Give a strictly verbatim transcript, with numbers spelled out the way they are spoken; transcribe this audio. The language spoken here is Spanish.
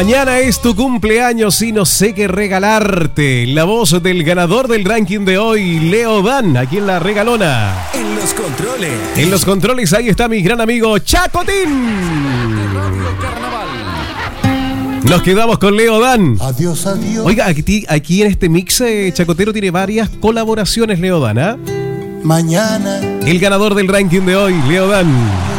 Mañana es tu cumpleaños y no sé qué regalarte. La voz del ganador del ranking de hoy, Leo Dan, aquí en La Regalona. En los controles. En los controles, ahí está mi gran amigo Chacotín. Nos quedamos con Leo Dan. Adiós, adiós. Oiga, aquí, aquí en este mix eh, chacotero tiene varias colaboraciones Leo Dan, ¿ah? Mañana. El ganador del ranking de hoy, Leo Dan.